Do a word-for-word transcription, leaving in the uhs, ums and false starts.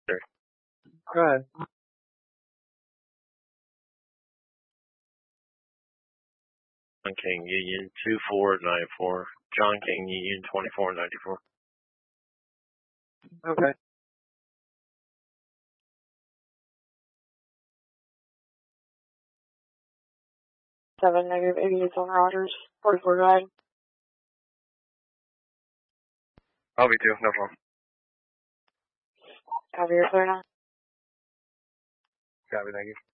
Go ahead. John King Union two four nine four. John King Union twenty-four ninety-four. Okay. Seven negative eighty-eight on Rogers. Forty-four guide. I'll be too. No problem. Copy, you're clear now. Copy. Thank you.